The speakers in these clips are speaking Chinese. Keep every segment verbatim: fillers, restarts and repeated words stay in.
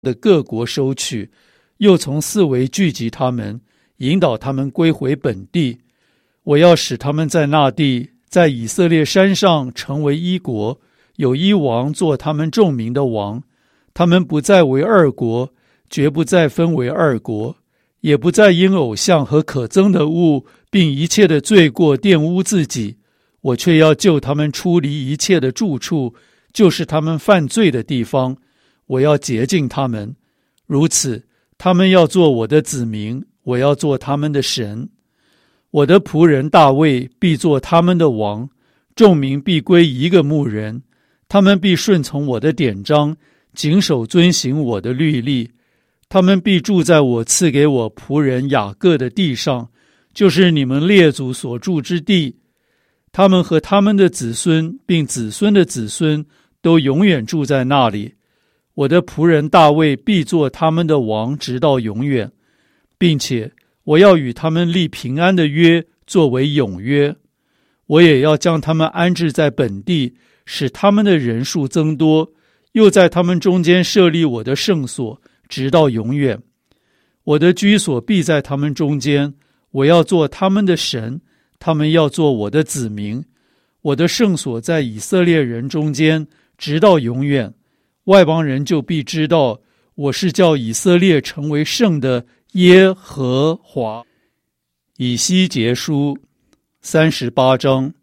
的各国收取，又从四围聚集他们，引导他们归回本地。我要使他们在那地，在以色列山上成为一国，有一王做他们众民的王。他们不再为二国，绝不再分为二国，也不再因偶像和可憎的物并一切的罪过玷污自己。我却要救他们出离一切的住处，就是他们犯罪的地方。我要洁净他们，如此他们要做我的子民，我要做他们的神。我的仆人大卫必做他们的王，众民必归一个牧人。他们必顺从我的典章，谨守遵行我的律例。他们必住在我赐给我仆人雅各的地上，就是你们列祖所住之地。他们和他们的子孙并子孙的子孙都永远住在那里。我的仆人大卫必做他们的王，直到永远，并且我要与他们立平安的约，作为永约。我也要将他们安置在本地，使他们的人数增多，又在他们中间设立我的圣所，直到永远。我的居所必在他们中间，我要做他们的神，他们要做我的子民。我的圣所在以色列人中间，直到永远。外邦人就必知道，我是叫以色列成为圣的耶和华。以西结书三十八章。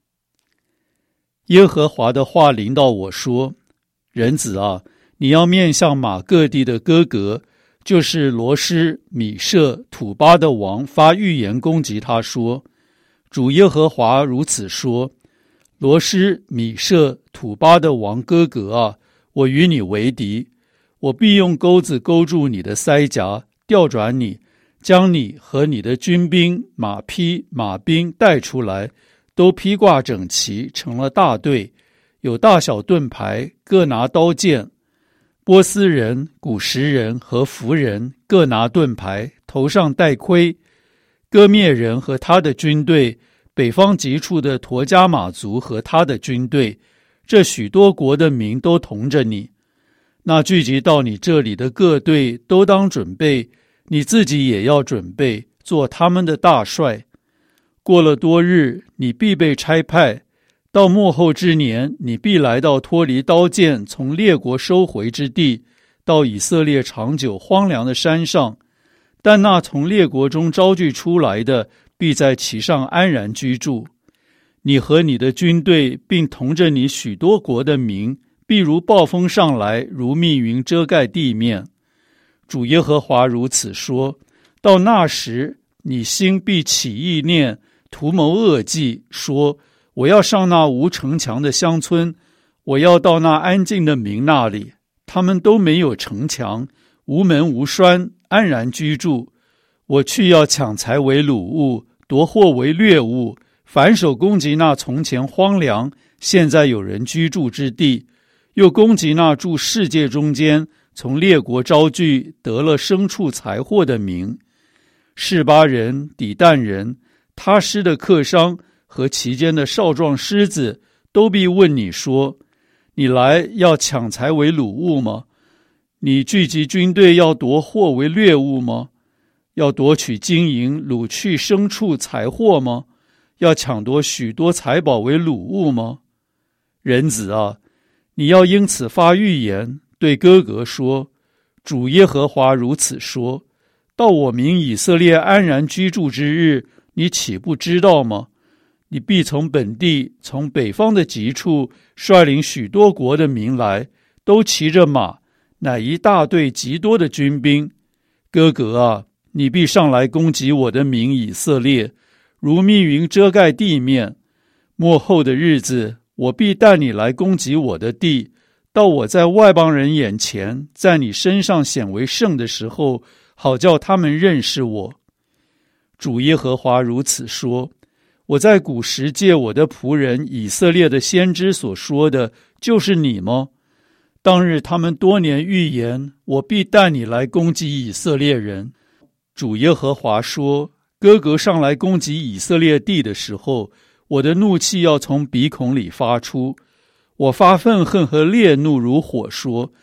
耶和华的话临到我说：人子啊，你要面向马各地的哥格，就是罗施、米舍、土巴的王，发预言攻击他说：主耶和华如此说，罗施、米舍、土巴的王哥格啊，我与你为敌，我必用钩子勾住你的腮颊，调转你，将你和你的军兵、马匹、马兵带出来，都披挂整齐，成了大队，有大小盾牌，各拿刀剑。波斯人、古实人和弗人各拿盾牌，头上戴盔。哥灭人和他的军队，北方极处的陀迦马族和他的军队，这许多国的民都同着你。那聚集到你这里的各队都当准备，你自己也要准备，做他们的大帅。过了多日，你必被差派，到末后之年，你必来到脱离刀剑，从列国收回之地，到以色列长久荒凉的山上。但那从列国中招聚出来的，必在其上安然居住。你和你的军队，并同着你许多国的民，必如暴风上来，如密云遮盖地面。主耶和华如此说：到那时，你心必起意念，图谋恶计，说：我要上那无城墙的乡村，我要到那安静的民那里，他们都没有城墙，无门无栓，安然居住。我去要抢财为掳物，夺货为掠物，反手攻击那从前荒凉，现在有人居住之地，又攻击那住世界中间，从列国招聚，得了牲畜财货的民。示巴人、底但人、他施的客商和其间的少壮狮子，都必问你说：你来要抢财为掳物吗？你聚集军队要夺货为掠物吗？要夺取金银，掳去牲畜财货吗？要抢夺许多财宝为掳物吗？人子啊，你要因此发预言，对哥格说：主耶和华如此说，到我民以色列安然居住之日，你岂不知道吗？你必从本地，从北方的极处，率领许多国的民来，都骑着马，乃一大队极多的军兵。哥格啊，你必上来攻击我的民以色列，如密云遮盖地面。末后的日子，我必带你来攻击我的地，到我在外邦人眼前，在你身上显为圣的时候，好叫他们认识我。主耶和华如此说：我在古时借我的仆人以色列的先知所说的，就是你吗？当日他们多年预言，我必带你来攻击以色列人。主耶和华说：哥格上来攻击以色列地的时候，我的怒气要从鼻孔里发出，我发愤恨和烈怒如火说：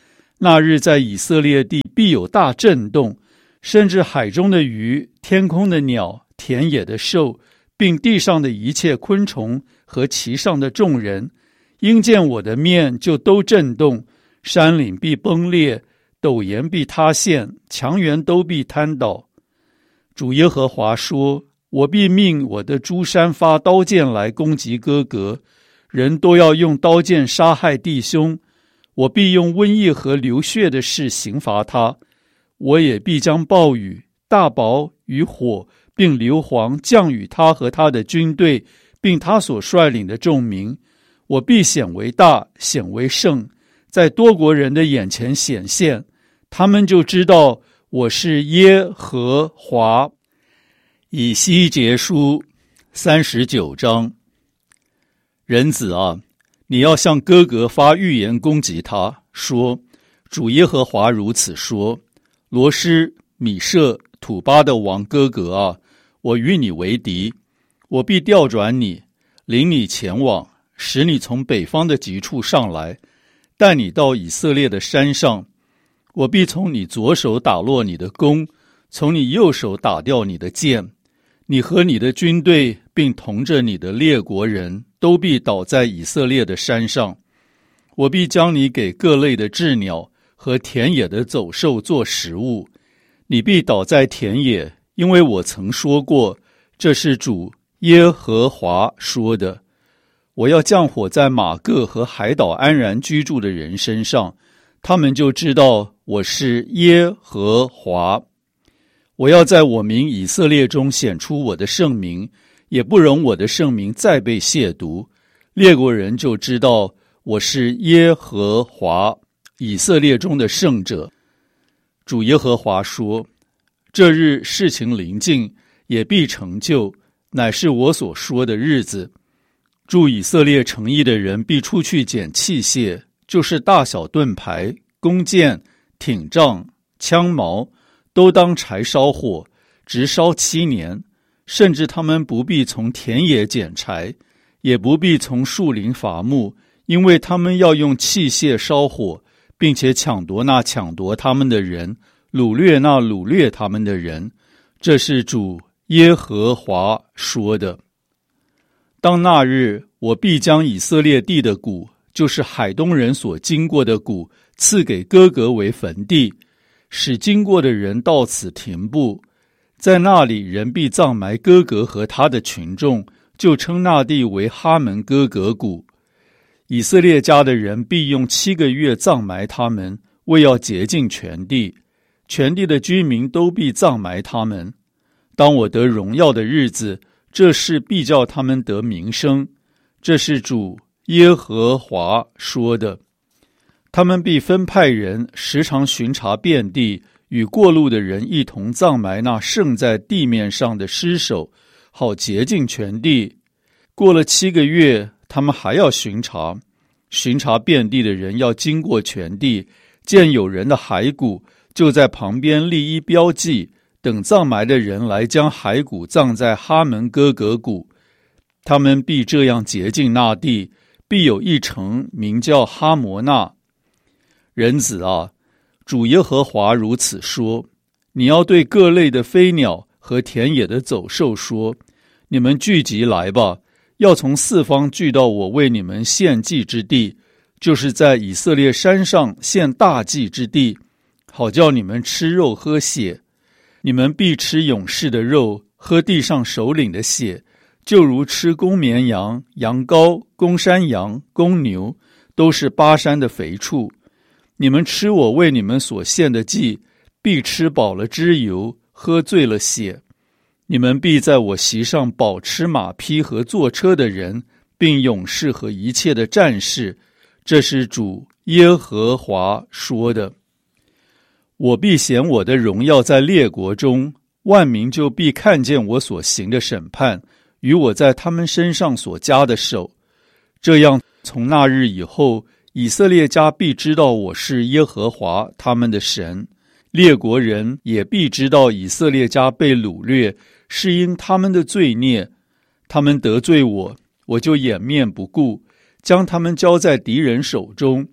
那日在以色列地必有大震动，甚至海中的鱼、天空的鸟、田野的兽，并地上的一切昆虫和其上的众人，因见我的面就都震动，山岭必崩裂，陡岩必塌陷，墙垣都必瘫倒。主耶和华说，我必命我的诸山发刀剑来攻击哥革，人都要用刀剑杀害弟兄，我必用瘟疫和流血的事刑罚他，我也必将暴雨、大雹与火并硫磺降与他和他的军队，并他所率领的众民，我必显为大，显为圣，在多国人的眼前显现，他们就知道我是耶和华。以西结书三十九章。人子啊，你要向哥革发预言攻击他，说，主耶和华如此说，罗施、米舍、土巴的王哥革啊，我与你为敌，我必调转你，领你前往，使你从北方的极处上来，带你到以色列的山上，我必从你左手打落你的弓，从你右手打掉你的箭，你和你的军队并同着你的列国人都必倒在以色列的山上，我必将你给各类的鸷鸟和田野的走兽做食物，你必倒在田野，因为我曾说过，这是主耶和华说的。我要降火在马各和海岛安然居住的人身上，他们就知道我是耶和华。我要在我民以色列中显出我的圣名，也不容我的圣名再被亵渎，列国人就知道我是耶和华，以色列中的圣者。主耶和华说，这日事情临近，也必成就，乃是我所说的日子。住以色列城邑的人必出去捡器械，就是大小盾牌、弓箭、挺杖、枪矛，都当柴烧火，直烧七年，甚至他们不必从田野捡柴，也不必从树林伐木，因为他们要用器械烧火，并且抢夺那抢夺他们的人，掳掠那掳掠他们的人。这是主耶和华说的。当那日，我必将以色列地的谷，就是海东人所经过的谷，赐给哥革为坟地，使经过的人到此停步。在那里，人必葬埋哥革和他的群众，就称那地为哈门哥革谷。以色列家的人必用七个月葬埋他们，为要洁净全地，全地的居民都必葬埋他们。当我得荣耀的日子，这事必叫他们得名声，这是主耶和华说的。他们必分派人时常巡查遍地，与过路的人一同葬埋那剩在地面上的尸首，好洁净全地。过了七个月，他们还要巡查，巡查遍地的人要经过全地，见有人的骸骨，就在旁边立一标记，等葬埋的人来将骸骨葬在哈门哥革谷。他们必这样洁净那地，必有一城名叫哈摩纳。人子啊，主耶和华如此说，你要对各类的飞鸟和田野的走兽说，你们聚集来吧，要从四方聚到我为你们献祭之地，就是在以色列山上献大祭之地，好叫你们吃肉喝血。你们必吃勇士的肉，喝地上首领的血，就如吃公绵羊、羊羔、公山羊、公牛，都是巴山的肥畜。你们吃我为你们所献的祭，必吃饱了脂油，喝醉了血。你们必在我席上饱吃马匹和坐车的人，并勇士和一切的战士。这是主耶和华说的。我必显我的荣耀在列国中，万民就必看见我所行的审判，与我在他们身上所加的手。这样，从那日以后，以色列家必知道我是耶和华他们的神，列国人也必知道以色列家被掳掠，是因他们的罪孽。他们得罪我，我就掩面不顾，将他们交在敌人手中。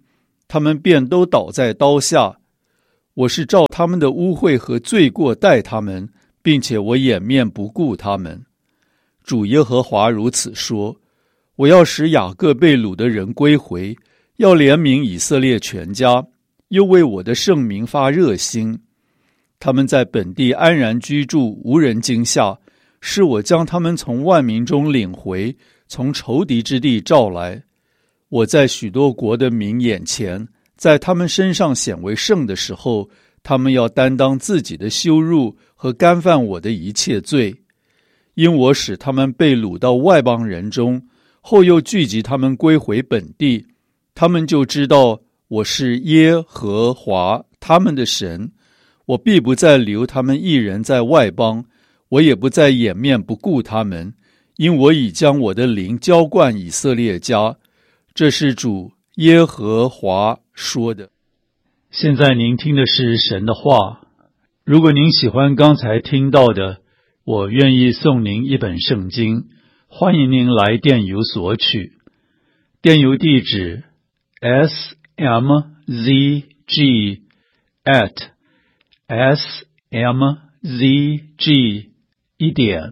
他们便都倒在刀下。我是照他们的污秽和罪过待他们，并且我掩面不顾他们。主耶和华如此说：我要使雅各被掳的人归回，要怜悯以色列全家，又为我的圣名发热心。他们在本地安然居住，无人惊吓，是我将他们从万民中领回，从仇敌之地召来。我在许多国的民眼前，在他们身上显为圣的时候，他们要担当自己的羞辱和干犯我的一切罪。因我使他们被掳到外邦人中，后又聚集他们归回本地，他们就知道我是耶和华他们的神。我必不再留他们一人在外邦，我也不再掩面不顾他们，因我已将我的灵浇灌以色列家。这是主耶和华说的。现在您听的是神的话。如果您喜欢刚才听到的，我愿意送您一本圣经，欢迎您来电邮索取。电邮地址 s m z g at s m z g 一点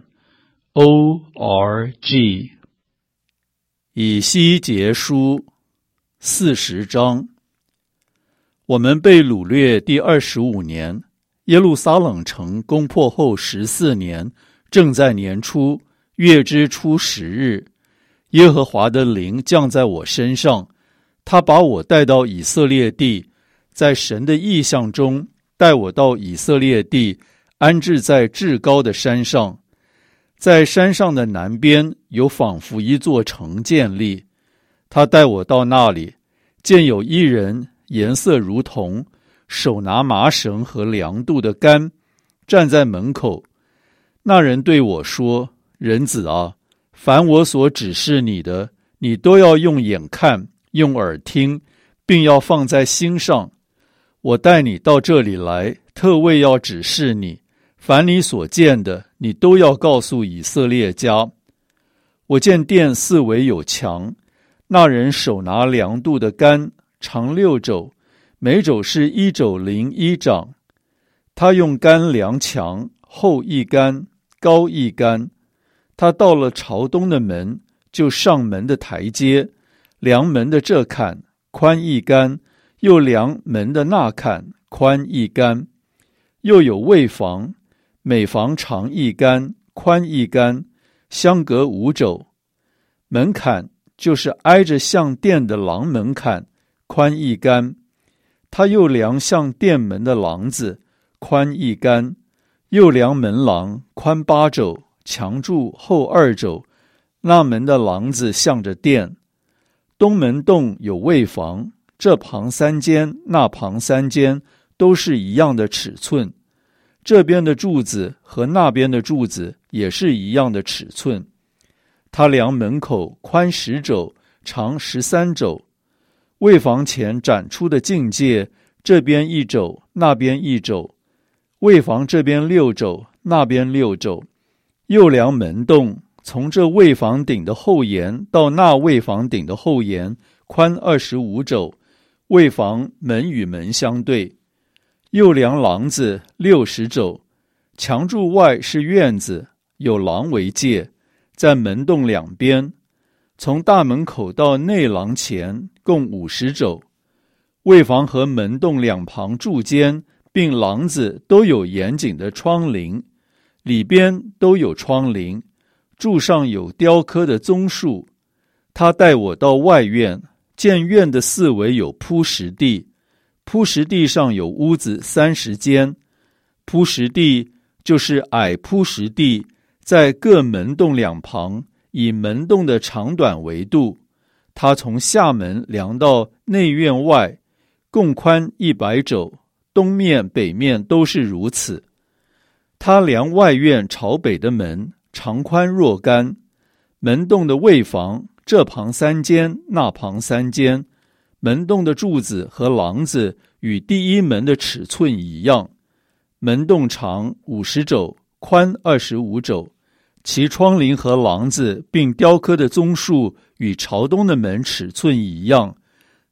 o r g。 以西结书四十章。我们被掳掠第二十五年，耶路撒冷城攻破后十四年，正在年初，月之初十日，耶和华的灵降在我身上，他把我带到以色列地，在神的意象中带我到以色列地，安置在至高的山上。在山上的南边有仿佛一座城建立，他带我到那里，见有一人颜色如铜，手拿麻绳和量度的杆，站在门口。那人对我说：人子啊，凡我所指示你的，你都要用眼看，用耳听，并要放在心上。我带你到这里来，特为要指示你，凡你所见的，你都要告诉以色列家。我见殿四围有墙，那人手拿量度的杆，长六肘，每肘是一肘零一掌。他用杆量墙，厚一杆，高一杆。他到了朝东的门，就上门的台阶，量门的这坎，宽一杆，又量门的那坎，宽一杆。又有卫房，每房长一杆，宽一杆，相隔五肘。门槛就是挨着向殿的廊门槛，宽一杆。他又量向殿门的廊子，宽一杆，又量门廊，宽八肘，墙柱厚二肘。那门的廊子向着殿。东门洞有卫房，这旁三间，那旁三间，都是一样的尺寸。这边的柱子和那边的柱子也是一样的尺寸。他量门口宽十肘，长十三肘。卫房前展出的境界，这边一肘，那边一肘。卫房这边六肘，那边六肘。又量门洞，从这卫房顶的后沿到那卫房顶的后沿，宽二十五肘。卫房门与门相对。又量廊子六十肘。墙柱外是院子，有廊为界，在门洞两边。从大门口到内廊前共五十肘。卫房和门洞两旁柱间并廊子都有严谨的窗棂，里边都有窗棂，柱上有雕刻的棕树。他带我到外院，见院的四围有铺石地，铺石地上有屋子三十间。铺石地就是矮铺石地，在各门洞两旁，以门洞的长短为度。他从下门量到内院外，共宽一百肘，东面北面都是如此。他量外院朝北的门，长宽若干。门洞的卫房，这旁三间，那旁三间。门洞的柱子和廊子与第一门的尺寸一样。门洞长五十肘，宽二十五肘。其窗棂和廊子并雕刻的棕树与朝东的门尺寸一样。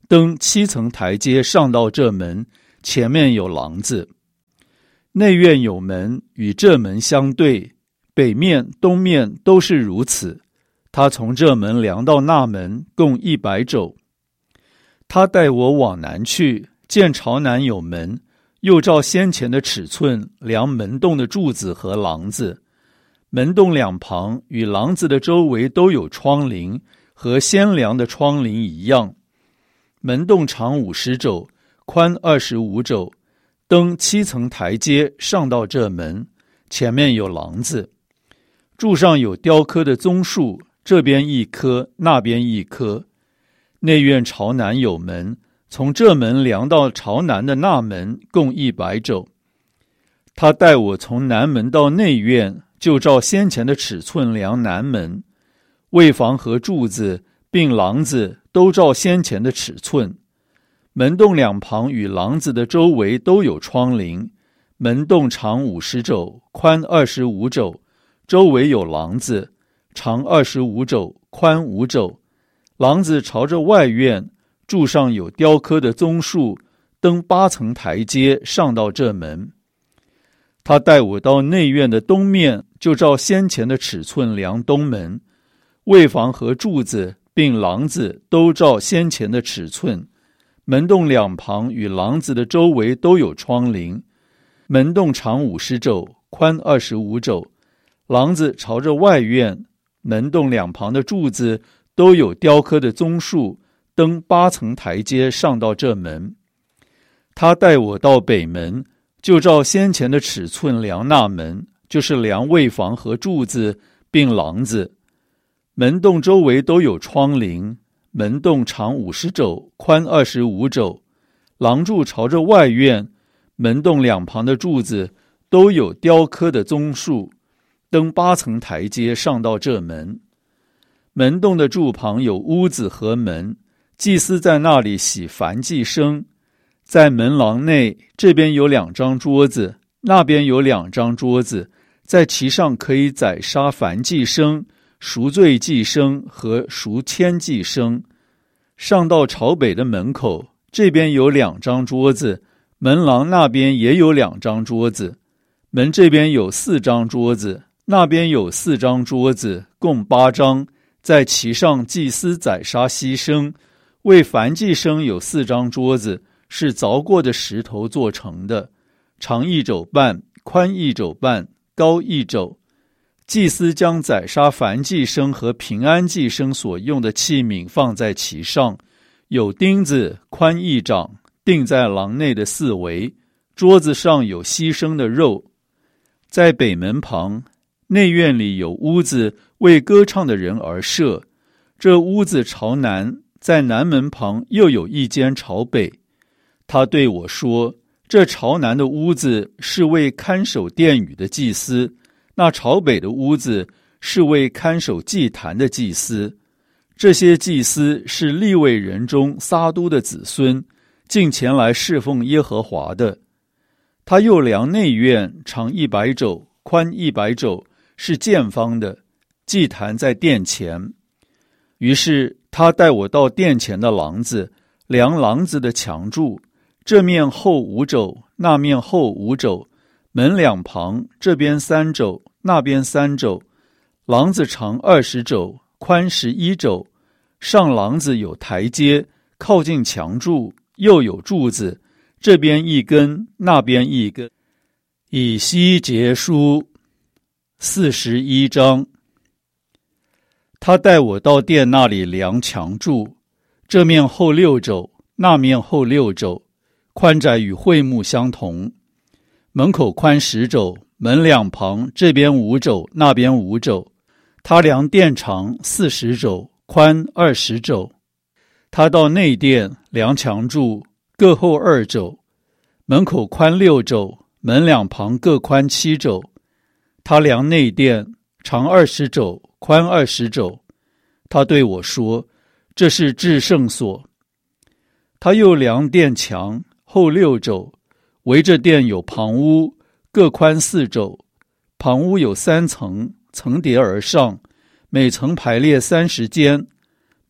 登七层台阶上到这门，前面有廊子。内院有门，与这门相对，北面、东面都是如此。他从这门量到那门，共一百肘。他带我往南去，见朝南有门，又照先前的尺寸量门洞的柱子和廊子。门洞两旁与廊子的周围都有窗棂，和先量的窗棂一样。门洞长五十肘，宽二十五肘，登七层台阶上到这门，前面有廊子。柱上有雕刻的棕树，这边一棵，那边一棵。内院朝南有门，从这门量到朝南的那门，共一百肘。他带我从南门到内院，就照先前的尺寸量南门，卫房和柱子并廊子都照先前的尺寸。门洞两旁与廊子的周围都有窗棂，门洞长五十肘，宽二十五肘，周围有廊子，长二十五肘，宽五肘。廊子朝着外院，柱上有雕刻的棕树，登八层台阶上到这门。他带我到内院的东面，就照先前的尺寸量东门，卫房和柱子并廊子都照先前的尺寸。门洞两旁与廊子的周围都有窗棂，门洞长五十肘，宽二十五肘。廊子朝着外院，门洞两旁的柱子都有雕刻的棕树，登八层台阶上到这门。他带我到北门，就照先前的尺寸量那门，就是量卫房和柱子并廊子。门洞周围都有窗棂，门洞长五十肘，宽二十五肘。廊柱朝着外院，门洞两旁的柱子都有雕刻的棕树，登八层台阶上到这门。门洞的柱旁有屋子和门，祭司在那里洗燔祭牲。在门廊内，这边有两张桌子，那边有两张桌子，在其上可以宰杀燔祭牲、赎罪祭牲和赎愆祭牲。上到朝北的门口，这边有两张桌子，门廊那边也有两张桌子，门这边有四张桌子，那边有四张桌子，共八张，在其上祭司宰杀牺牲。为燔祭牲有四张桌子，是凿过的石头做成的，长一肘半，宽一肘半，高一肘。祭司将宰杀燔祭牲和平安祭牲所用的器皿放在其上，有钉子，宽一掌，钉在廊内的四围。桌子上有牺牲的肉。在北门旁，内院里有屋子，为歌唱的人而设。这屋子朝南，在南门旁又有一间朝北。他对我说，这朝南的屋子是为看守殿宇的祭司，那朝北的屋子是为看守祭坛的祭司。这些祭司是利未人中撒督的子孙，进前来侍奉耶和华的。他又量内院，长一百肘，宽一百肘，是见方的，祭坛在殿前。于是他带我到殿前的廊子，量廊子的墙柱，这面厚五肘，那面厚五肘，门两旁，这边三肘，那边三肘。廊子长二十肘，宽十一肘。上廊子有台阶，靠近墙柱，又有柱子，这边一根，那边一根。以西结书四十一章。他带我到殿那里量墙柱，这面厚六肘，那面厚六肘，宽窄与会幕相同。门口宽十肘，门两旁，这边五肘，那边五肘。他量殿长四十肘，宽二十肘。他到内殿量墙柱，各厚二肘。门口宽六肘，门两旁各宽七肘。他量内殿，长二十肘，宽二十肘。他对我说，这是至圣所。他又量殿墙，厚六肘，围着殿有旁屋，各宽四肘。旁屋有三层，层叠而上，每层排列三十间。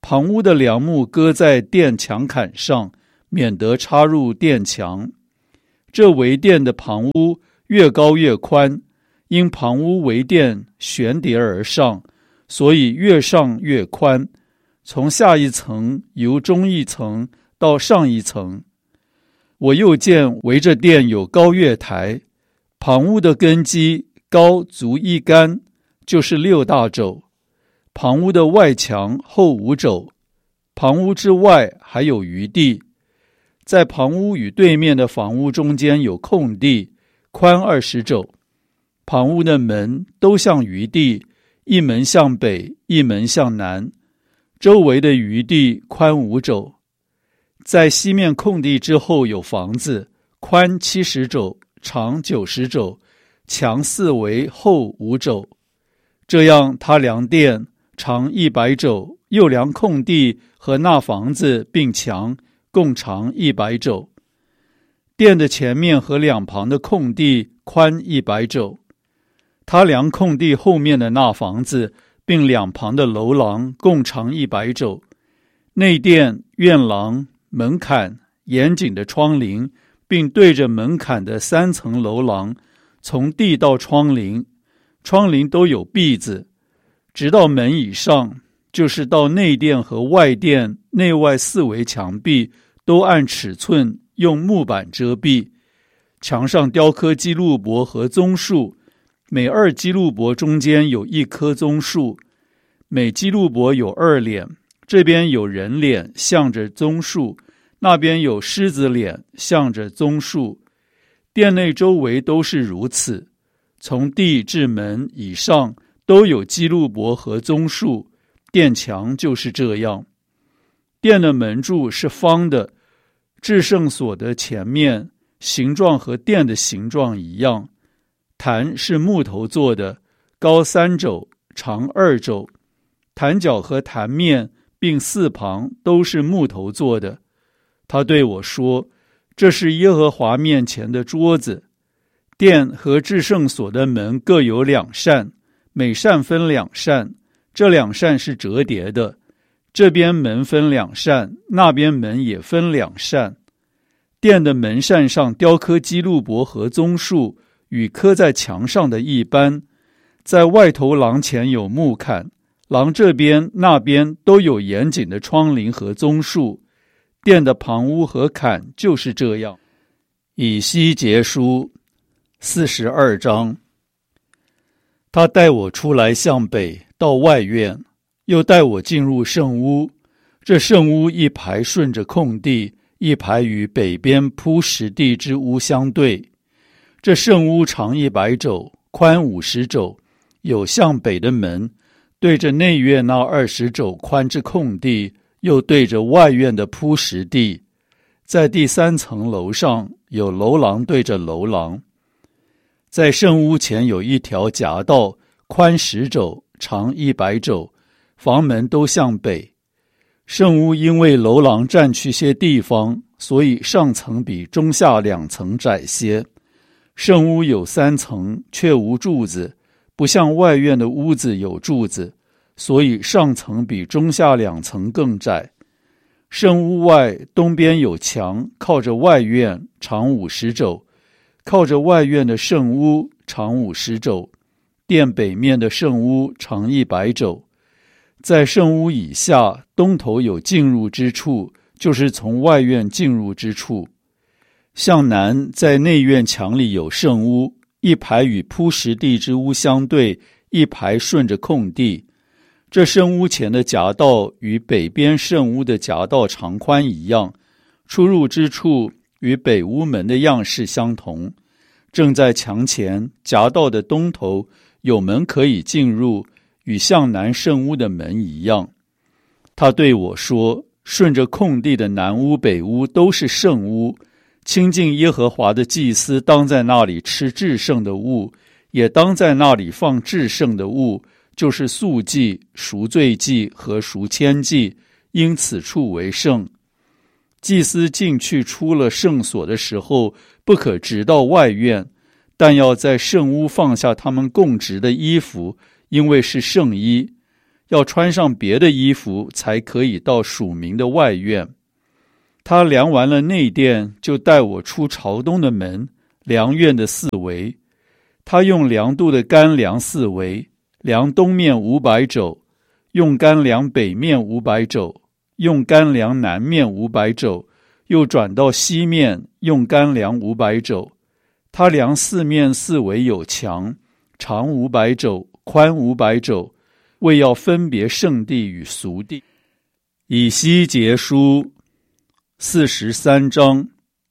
旁屋的梁木搁在殿墙坎上，免得插入殿墙。这围殿的旁屋越高越宽，因旁屋围殿悬叠而上，所以越上越宽，从下一层由中一层到上一层。我又见围着殿有高月台，旁屋的根基高足一竿，就是六大肘。旁屋的外墙厚五肘，旁屋之外还有余地。在旁屋与对面的房屋中间有空地，宽二十肘。旁屋的门都向余地，一门向北，一门向南，周围的余地宽五肘。在西面空地之后有房子，宽七十肘，长九十肘，墙四围厚五肘。这样他量殿长一百肘，又量空地和那房子并墙，共长一百肘。殿的前面和两旁的空地宽一百肘。他量空地后面的那房子并两旁的楼廊，共长一百肘。内殿、院廊、门槛、严谨的窗棂，并对着门槛的三层楼廊，从地到窗棂，窗棂都有篦子，直到门以上，就是到内殿和外殿内外四围墙壁，都按尺寸用木板遮蔽。墙上雕刻基路伯和棕树，每二基路伯中间有一棵棕树，每基路伯有二脸，这边有人脸向着棕树，那边有狮子脸向着棕树。殿内周围都是如此，从地至门以上都有基路伯和棕树，殿墙就是这样。殿的门柱是方的，至圣所的前面形状和殿的形状一样。坛是木头做的，高三肘，长二肘。坛角和坛面并四旁都是木头做的。他对我说，这是耶和华面前的桌子。殿和至圣所的门各有两扇，每扇分两扇，这两扇是折叠的。这边门分两扇，那边门也分两扇。殿的门扇上雕刻基路伯和棕树，与刻在墙上的一般。在外头廊前有木坎，廊这边那边都有严谨的窗棂和棕树。殿的旁屋和坎就是这样。以西结书四十二章。他带我出来向北到外院，又带我进入圣屋。这圣屋一排顺着空地，一排与北边铺石地之屋相对。这圣屋长一百肘，宽五十肘，有向北的门，对着内院那二十肘宽之空地，又对着外院的铺石地。在第三层楼上有楼廊对着楼廊。在圣屋前有一条夹道，宽十肘，长一百肘，房门都向北。圣屋因为楼廊占去些地方，所以上层比中下两层窄些。圣屋有三层，却无柱子，不像外院的屋子有柱子，所以上层比中下两层更窄。圣屋外东边有墙，靠着外院，长五十肘；靠着外院的圣屋，长五十肘。殿北面的圣屋长一百肘。在圣屋以下，东头有进入之处，就是从外院进入之处。向南，在内院墙里有圣屋，一排与铺石地之屋相对，一排顺着空地。这圣屋前的夹道与北边圣屋的夹道长宽一样，出入之处与北屋门的样式相同。正在墙前夹道的东头有门可以进入，与向南圣屋的门一样。他对我说，顺着空地的南屋北屋都是圣屋，亲近耶和华的祭司当在那里吃至圣的物，也当在那里放至圣的物，就是素祭、赎罪祭和赎愆祭，因此处为圣。祭司进去出了圣所的时候，不可直到外院，但要在圣屋放下他们供职的衣服，因为是圣衣。 要穿上别的衣服才可以到属民的外院。他量完了内殿，就带我出朝东的门，量院的四围。他用量度的杆量四围，量东面五百肘，用杆量北面五百肘，用杆量南面五百肘，又转到西面，用杆量五百肘。他量四面四围有墙，长五百肘，宽五百肘，为要分别圣地与俗地。以西结书四十三章。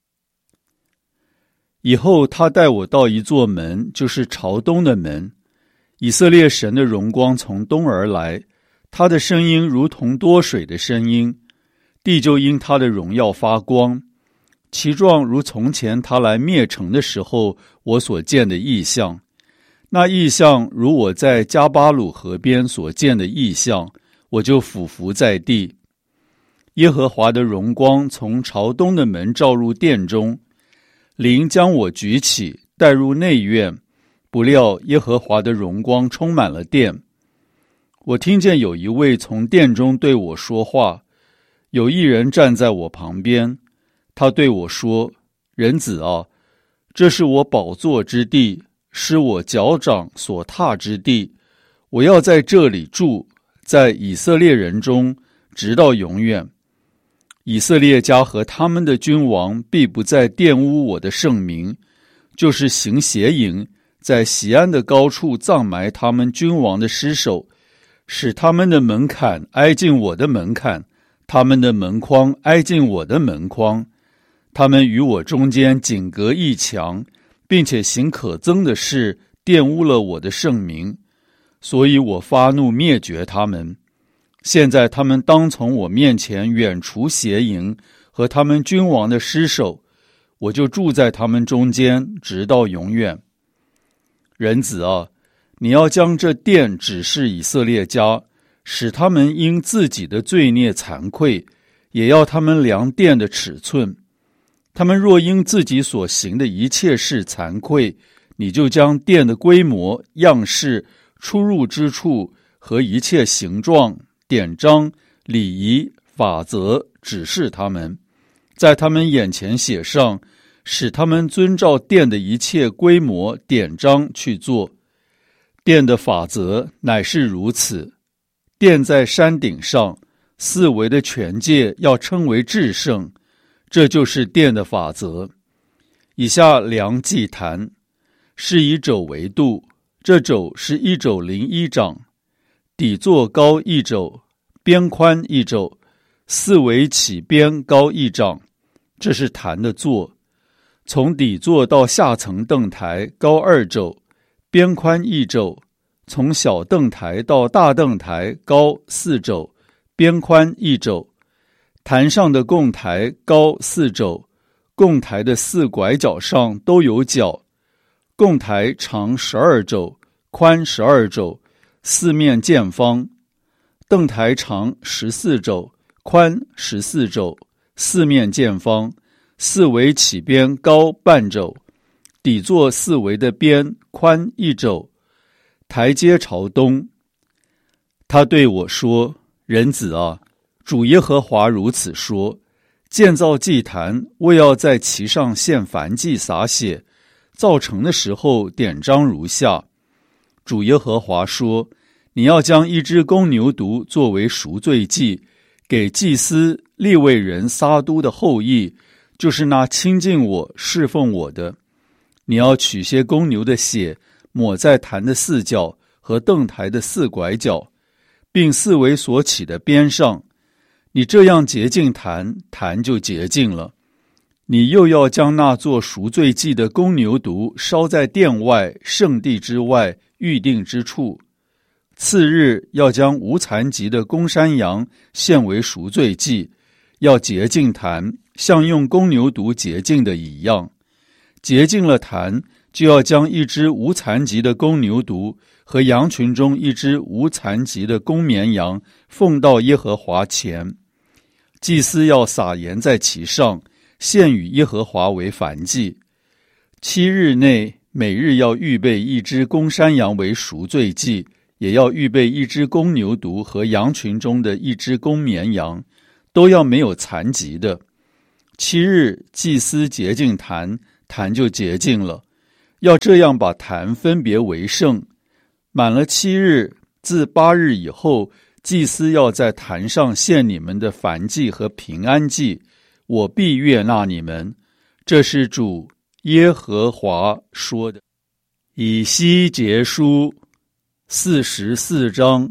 以后他带我到一座门，就是朝东的门。以色列神的荣光从东而来，他的声音如同多水的声音，地就因他的荣耀发光，其状如从前他来灭城的时候我所见的异象。那异象如我在加巴鲁河边所见的异象，我就俯伏在地。耶和华的荣光从朝东的门照入殿中，灵将我举起，带入内院，不料耶和华的荣光充满了殿。我听见有一位从殿中对我说话，有一人站在我旁边，他对我说：人子啊，这是我宝座之地，是我脚掌所踏之地，我要在这里住，在以色列人中，直到永远。以色列家和他们的君王必不再玷污我的圣名，就是行邪淫，在锡安的高处葬埋他们君王的尸首，使他们的门槛挨近我的门槛，他们的门框挨近我的门框。他们与我中间仅隔一墙，并且行可憎的事，玷污了我的圣名，所以我发怒灭绝他们。现在他们当从我面前远除邪淫和他们君王的尸首，我就住在他们中间，直到永远。人子啊，你要将这殿指示以色列家，使他们因自己的罪孽惭愧，也要他们量殿的尺寸。他们若因自己所行的一切事惭愧，你就将殿的规模、样式、出入之处和一切形状、典章、礼仪、法则指示他们，在他们眼前写上，使他们遵照殿的一切规模、典章去做。殿的法则乃是如此：殿在山顶上，四围的权界要称为至圣，这就是殿的法则。以下量祭坛，是以肘为度，这肘是一肘零一掌，底座高一肘，边宽一肘，四围起边高一掌，这是坛的座。从底座到下层凳台高二肘，边宽一肘，从小凳台到大凳台高四肘，边宽一肘。坛上的供台高四肘，供台的四拐角上都有角。供台长十二肘，宽十二肘，四面见方。凳台长十四肘，宽十四肘，四面见方，四围起边高半肘，底座四围的边宽一肘，台阶朝东。他对我说：人子啊，主耶和华如此说，建造祭坛，为要在其上献燔祭洒血，造成的时候典章如下。主耶和华说，你要将一只公牛犊作为赎罪祭，给祭司利未人撒督的后裔，就是那亲近我侍奉我的。你要取些公牛的血，抹在坛的四角和凳台的四拐角，并四围所起的边上。你这样洁净坛，坛就洁净了。你又要将那做赎罪祭的公牛犊烧在殿外圣地之外预定之处。次日要将无残疾的公山羊献为赎罪祭，要洁净坛，像用公牛犊洁净的一样。洁净了坛，就要将一只无残疾的公牛犊和羊群中一只无残疾的公绵羊奉到耶和华前。祭司要撒盐在其上，献与耶和华为燔祭。七日内每日要预备一只公山羊为赎罪祭， 也要预备一只公牛犊和羊群中的一只公绵羊，都要没有残疾的。七日祭司洁净坛，坛就洁净了，要这样把坛分别为圣。满了七日，自八日以后，祭司要在坛上献你们的燔祭和平安祭，我必悦纳你们。这是主耶和华说的。以西结书四十四章。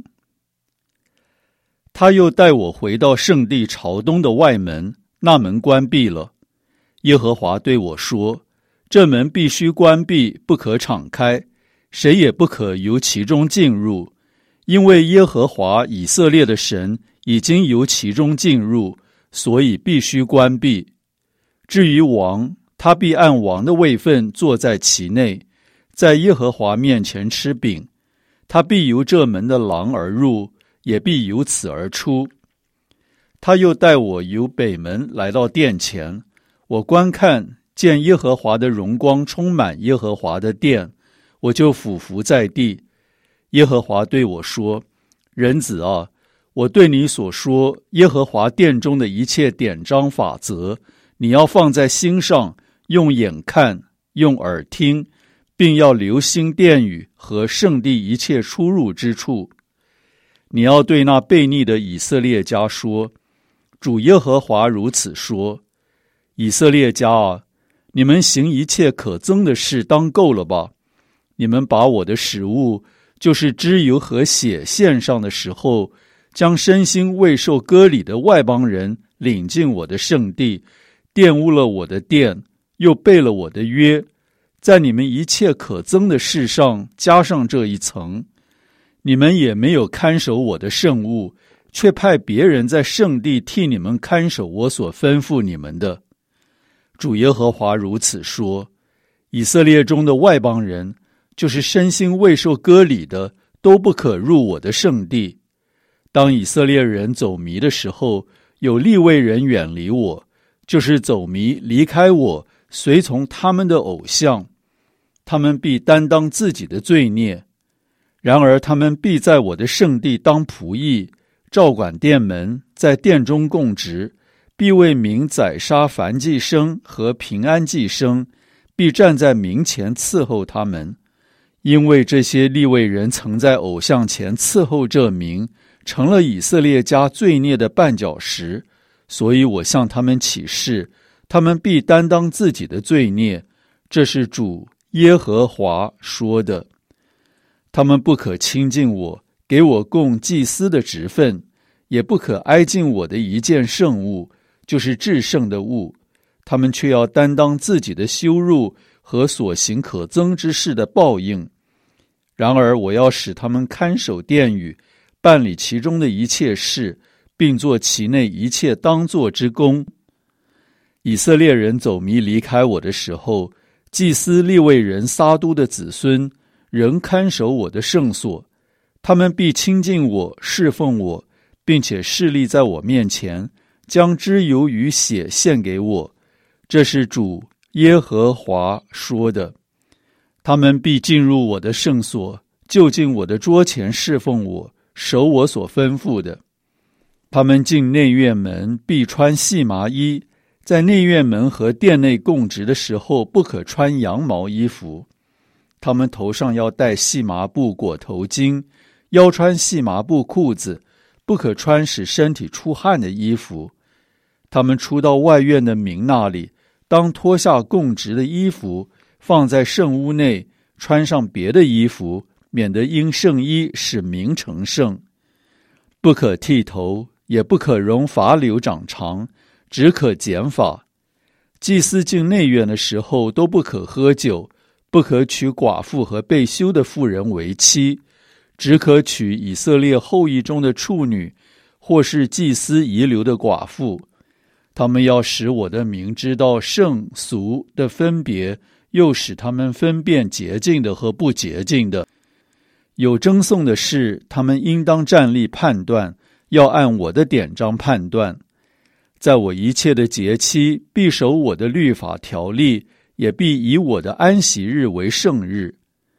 他又带我回到圣地朝东的外门，那门关闭了。耶和华对我说，这门必须关闭，不可敞开，谁也不可由其中进入，因为耶和华以色列的神已经由其中进入，所以必须关闭。至于王，他必按王的位分坐在其内，在耶和华面前吃饼。他必由这门的廊而入，也必由此而出。他又带我由北门来到殿前，我观看，见耶和华的荣光充满耶和华的殿，我就俯伏在地。耶和华对我说，人子啊，我对你所说耶和华殿中的一切典章法则，你要放在心上，用眼看，用耳听，并要留心殿宇和圣地一切出入之处。你要对那悖逆的以色列家说，主耶和华如此说，以色列家啊，你们行一切可憎的事当够了吧？你们把我的食物，就是脂油和血献上的时候，将身心未受割礼的外邦人领进我的圣地，玷污了我的殿，又背了我的约，在你们一切可憎的事上加上这一层。你们也没有看守我的圣物，却派别人在圣地替你们看守我所吩咐你们的。主耶和华如此说，以色列中的外邦人，就是身心未受割礼的，都不可入我的圣地。当以色列人走迷的时候，有利未人远离我，就是走迷离开我，随从他们的偶像，他们必担当自己的罪孽。然而他们必在我的圣地当仆役，照管殿门，在殿中供职，必为民宰杀燔祭牲和平安祭牲，必站在民前伺候他们。因为这些利未人曾在偶像前伺候这民，成了以色列家罪孽的绊脚石，所以我向他们起誓，他们必担当自己的罪孽。这是主耶和华说的。他们不可亲近我，给我供祭司的职分，也不可挨近我的一件圣物，就是至圣的物。他们却要担当自己的羞辱和所行可憎之事的报应。然而我要使他们看守殿宇，办理其中的一切事，并做其内一切当做之功。以色列人走迷离开我的时候，祭司利未人撒督的子孙仍看守我的圣所，他们必亲近我，侍奉我，并且侍立在我面前，将脂油与血献给我。这是主耶和华说的。他们必进入我的圣所，就近我的桌前侍奉我，守我所吩咐的。他们进内院门必穿细麻衣，在内院门和殿内供职的时候，不可穿羊毛衣服。他们头上要戴细麻布裹头巾，腰穿细麻布裤子，不可穿使身体出汗的衣服。他们出到外院的民那里，当脱下供职的衣服，放在圣屋内，穿上别的衣服，免得因圣衣使民成圣。不可剃头，也不可容发绺长长，只可剪发。祭司进内院的时候都不可喝酒，不可娶寡妇和被休的妇人为妻，只可娶以色列后裔中的处女，或是祭司遗留的寡妇。他们要使我的名知道圣俗的分别，又使他们分辨洁净的和不洁净的。有争讼的事，他们应当站立判断，要按我的典章判断。在我一切的节期，必守我的律法条例，也必以我的安息日为圣日。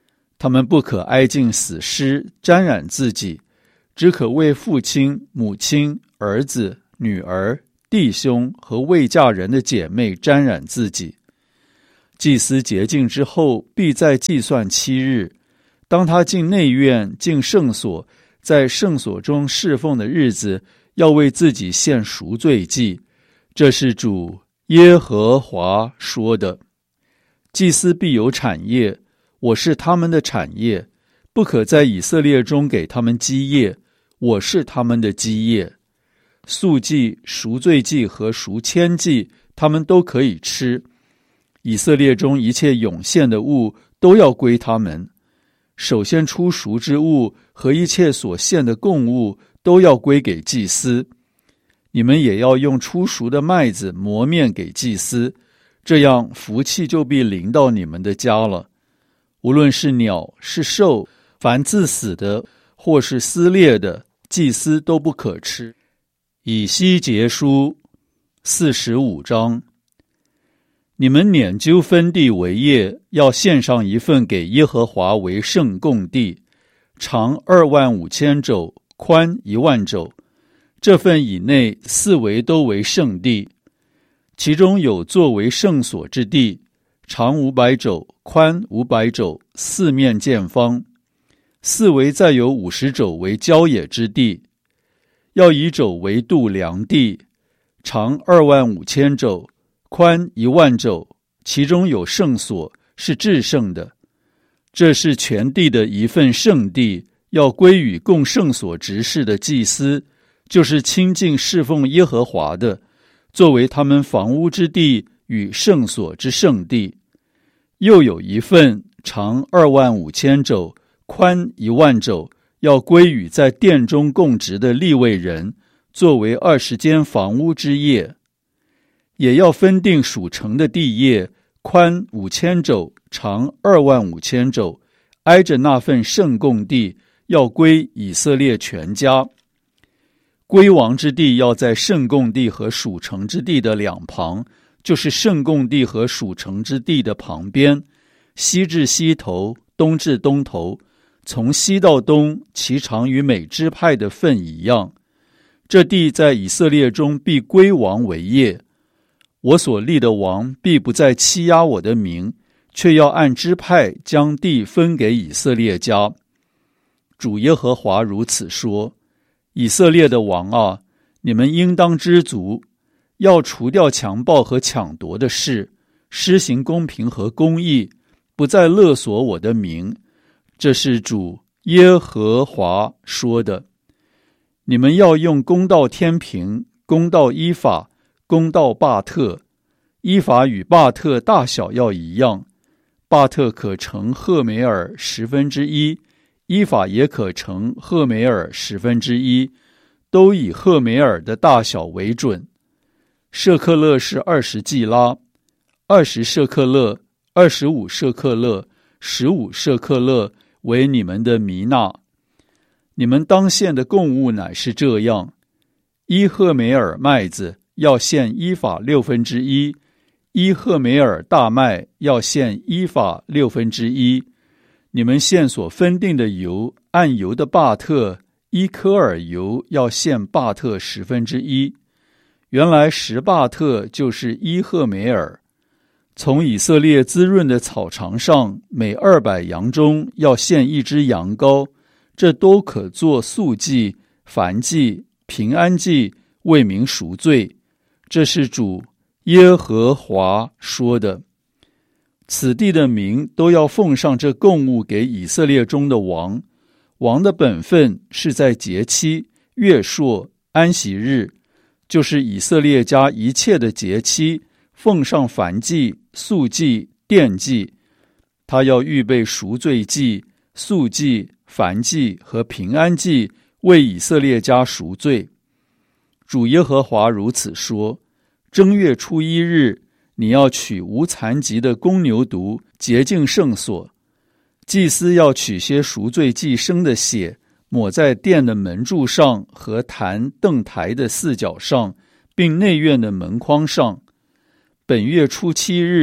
他们不可挨近死尸，沾染自己，只可为父亲、母亲、儿子、女儿、弟兄和未嫁人的姐妹沾染自己。祭司洁净之后，必再计算七日。当他进内院、进圣所，在圣所中侍奉的日子，要为自己献赎罪祭。这是主耶和华说的。祭司必有产业，我是他们的产业，不可在以色列中给他们基业，我是他们的基业。素祭、赎罪祭和赎愆祭，他们都可以吃。以色列中一切涌现的物都要归他们，首先出赎之物和一切所献的供物都要归给祭司。你们也要用出赎的麦子磨面给祭司，这样福气就必临到你们的家了。无论是鸟是兽，凡自死的或是撕裂的，祭司都不可吃。以西结书四十五章。你们拈阄分地为业，要献上一份给耶和华为圣供地，长二万五千肘，宽一万肘。这份以内四围都为圣地，其中有作为圣所之地，长五百肘，宽五百肘，四面见方。四围再有五十肘为郊野之地，要以肘为度量地，长二万五千肘，宽一万肘，其中有圣所，是至圣的。这是全地的一份圣地，要归与供圣所执事的祭司，就是亲近侍奉耶和华的，作为他们房屋之地与圣所之圣地。又有一份长二万五千肘，宽一万肘，要归与在殿中供职的利未人，作为二十间房屋之业。也要分定属城的地业，宽五千肘，长二万五千肘，挨着那份圣供地，要归以色列全家。归王之地要在圣供地和属城之地的两旁，就是圣供地和属城之地的旁边，西至西头，东至东头，从西到东，其长与每支派的份一样。这地在以色列中必归王为业。我所立的王必不再欺压我的名，却要按支派将地分给以色列家。主耶和华如此说：以色列的王啊，你们应当知足，要除掉强暴和抢夺的事，施行公平和公义，不再勒索我的名。这是主耶和华说的。你们要用公道天平，公道依法，公道巴特。依法与巴特大小要一样，巴特可乘赫梅尔十分之一，依法也可乘赫梅尔十分之一，都以赫梅尔的大小为准。舍克勒是二十季拉，二十舍克勒，二十五舍克勒，十五舍克勒为你们的弥纳。你们当献的供物乃是这样：一赫梅尔麦子要献依法六分之一，一赫梅尔大麦要献依法六分之一。你们献所分定的油，按油的巴特，一科尔油要献巴特十分之一。原来十巴特就是一赫梅尔。从以色列滋润的草场上，每二百羊中要献一只羊羔，这都可做素祭、燔祭、平安祭，为民赎罪。这是主耶和华说的。此地的民都要奉上这供物给以色列中的王。王的本分是在节期、月朔、安息日，就是以色列家一切的节期，奉上燔祭、素祭、奠祭。他要预备赎罪祭、素祭、燔祭和平安祭，为以色列家赎罪。主耶和华如此说：正月初一日，你要取无残疾的公牛犊，洁净圣所。祭司要取些赎罪祭牲的血，抹在殿的门柱上和坛凳台的四角上，并内院的门框上。本月初七日，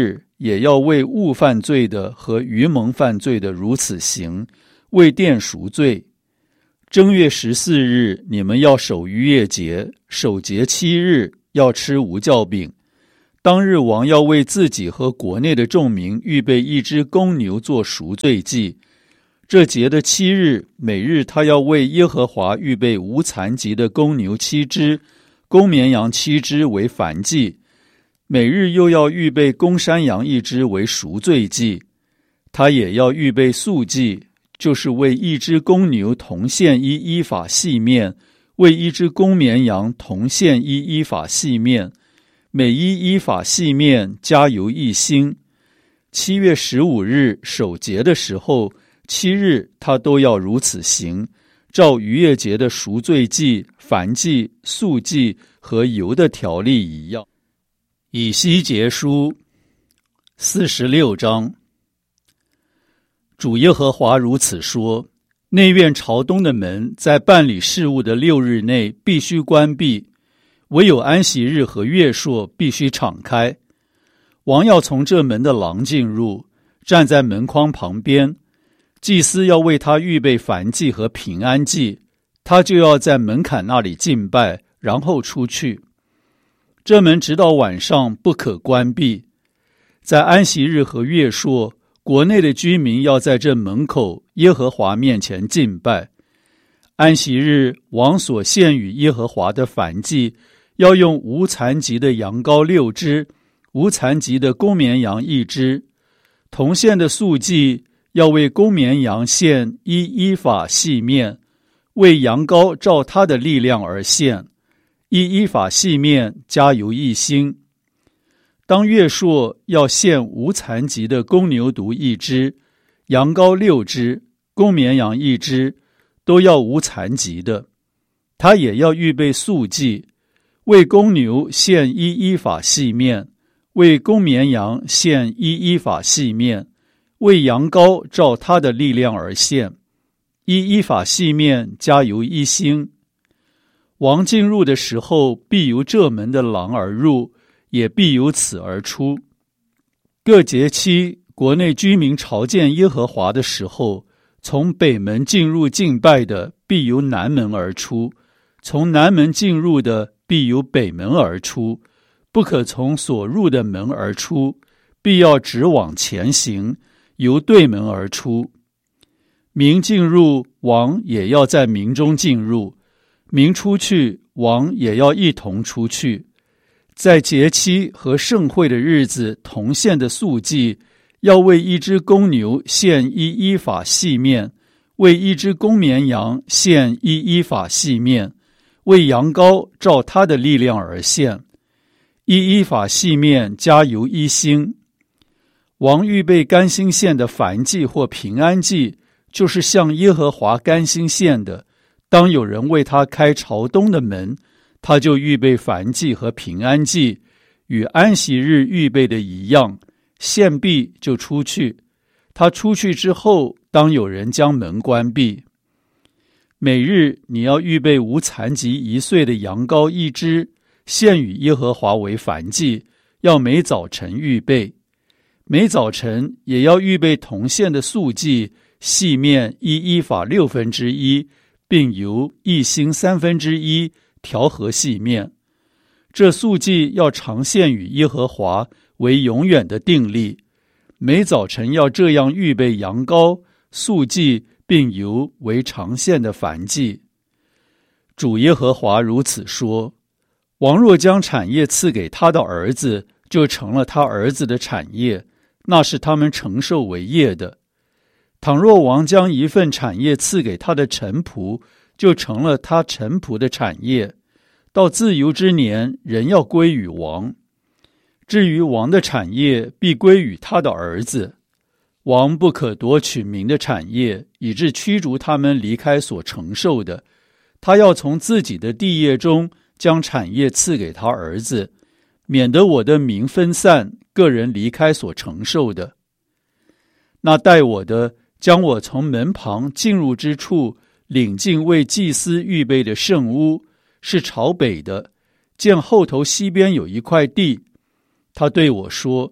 也要为误犯罪的和愚蒙犯罪的如此行，为殿赎罪。正月十四日，你们要守逾越节，守节七日，要吃无酵饼。当日王要为自己和国内的众民预备一只公牛做赎罪祭。这节的七日，每日他要为耶和华预备无残疾的公牛七只，公绵羊七只为燔祭。每日又要预备公山羊一只为赎罪祭。他也要预备素祭，就是为一只公牛同献一依法细面，为一只公绵羊同献一依法细面，每一依法细面加油一星。七月十五日守节的时候，七日他都要如此行，照逾越节的赎罪祭、燔祭、素祭和油的条例一样。以西结书四十六章。主耶和华如此说：内院朝东的门在办理事务的六日内必须关闭，唯有安息日和月朔必须敞开。王要从这门的廊进入，站在门框旁边，祭司要为他预备燔祭和平安祭，他就要在门槛那里敬拜，然后出去。这门直到晚上不可关闭。在安息日和月朔，国内的居民要在这门口耶和华面前敬拜。安息日，王所献与耶和华的燔祭，要用无残疾的羊羔六只，无残疾的公绵羊一只。同献的素祭，要为公绵羊献一依法细面，为羊羔照他的力量而献，一依法细面加油一星。当月朔，要献无残疾的公牛犊一只，羊羔六只，公绵羊一只，都要无残疾的。他也要预备素祭，为公牛献一依法细面，为公绵羊献一依法细面，为羊羔照他的力量而献，一依法细面加油一星。王进入的时候，必由这门的廊而入，也必由此而出。各节期，国内居民朝见耶和华的时候，从北门进入敬拜的，必由南门而出；从南门进入的，必由北门而出。不可从所入的门而出，必要直往前行，由对门而出。民进入，王也要在民中进入；民出去，王也要一同出去。在节期和盛会的日子同献的素祭，要为一只公牛献一依法细面，为一只公绵羊献一依法细面，为羊羔照他的力量而献，一依法细面加油一星。王预备甘心献的燔祭或平安祭，就是向耶和华甘心献的，当有人为他开朝东的门，他就预备燔祭和平安祭，与安息日预备的一样，献毕就出去。他出去之后，当有人将门关闭。每日你要预备无残疾一岁的羊羔一只，献与耶和华为燔祭，要每早晨预备。每早晨也要预备同献的素祭，细面一依法六分之一，并油一星三分之一，调和细面。这素祭要常献与耶和华，为永远的定例。每早晨要这样预备羊羔、素祭，并油为常献的燔祭。主耶和华如此说：王若将产业赐给他的儿子，就成了他儿子的产业，那是他们承受为业的。倘若王将一份产业赐给他的臣仆，就成了他臣仆的产业，到自由之年，人要归于王。至于王的产业，必归于他的儿子。王不可夺取民的产业，以致驱逐他们离开所承受的。他要从自己的地业中将产业赐给他儿子，免得我的民分散，个人离开所承受的。那待我的，将我从门旁进入之处领进为祭司预备的圣屋，是朝北的，见后头西边有一块地。他对我说：